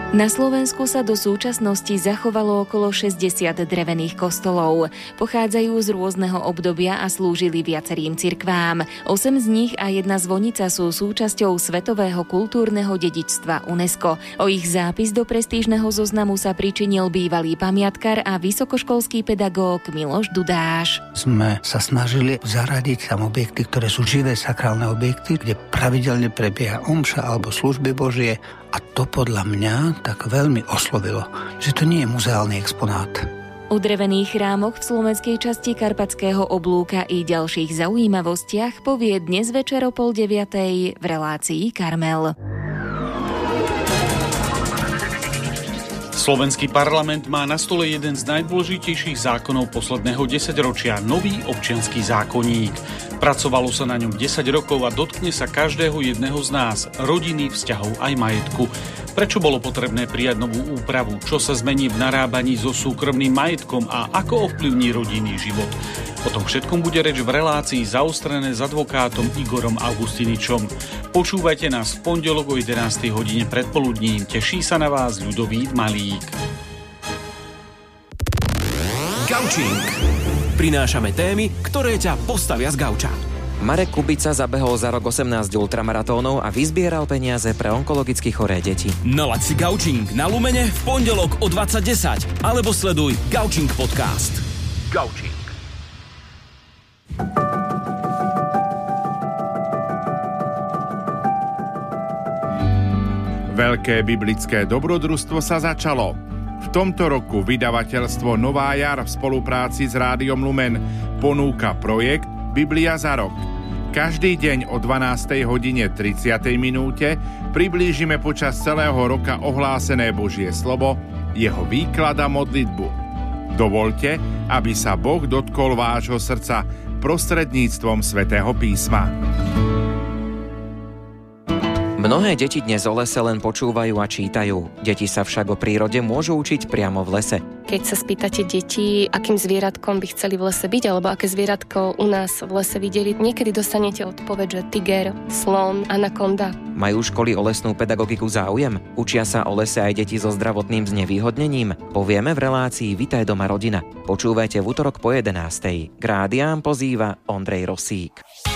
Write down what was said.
Na Slovensku sa do súčasnosti zachovalo okolo 60 drevených kostolov. Pochádzajú z rôzneho obdobia a slúžili viacerým cirkvám. 8 z nich a jedna zvonica sú súčasťou Svetového kultúrneho dedičstva UNESCO. O ich zápis do prestížneho zoznamu sa pričinil bývalý pamiatkar a vysokoškolský pedagóg Miloš Dudáš. Sme sa snažili zaradiť tam objekty, ktoré sú živé sakrálne objekty, kde pravidelne prebieha omša alebo služby Božie. A to podľa mňa tak veľmi oslovilo, že to nie je muzeálny exponát. O drevených chrámoch v slovenskej časti Karpatského oblúka i ďalších zaujímavostiach povie dnes večer o 8:30 v relácii Karmel. Slovenský parlament má na stole jeden z najdôležitejších zákonov posledného desaťročia, nový občiansky zákonník. Pracovalo sa na ňom 10 rokov a dotkne sa každého jedného z nás, rodiny, vzťahov aj majetku. Prečo bolo potrebné prijať novú úpravu? Čo sa zmení v narábaní so súkromným majetkom a ako ovplyvní rodinný život? O tom všetkom bude reč v relácii Zaostrené s advokátom Igorom Augustiničom. Počúvajte nás v pondelok o 11. hodine predpoludním. Teší sa na vás Ľudovít Malík. Gaučing. Prinášame témy, ktoré ťa postavia z gauča. Marek Kubica zabehol za rok 18 ultramaratónov a vyzbieral peniaze pre onkologicky choré deti. Nalaď si Gaučing na Lumene v pondelok o 20:10 alebo sleduj Gaučing podcast. Gaučing. Veľké biblické dobrodružstvo sa začalo. V tomto roku vydavateľstvo Nová jar v spolupráci s Rádiom Lumen ponúka projekt Biblia za rok. Každý deň o 12:30 priblížime počas celého roka ohlásené Božie slovo, jeho výklad a modlitbu. Dovoľte, aby sa Boh dotkol vášho srdca prostredníctvom Svätého písma. Mnohé deti dnes o lese len počúvajú a čítajú. Deti sa však o prírode môžu učiť priamo v lese. Keď sa spýtate detí, akým zvieratkom by chceli v lese byť, alebo aké zvieratko u nás v lese videli, niekedy dostanete odpoveď, že tiger, slon, anakonda. Majú školy o lesnú pedagogiku záujem? Učia sa o lese aj deti so zdravotným znevýhodnením? Povieme v relácii Vitaj doma rodina. Počúvajte v utorok po 11:00. K rádiám pozýva Ondrej Rosík.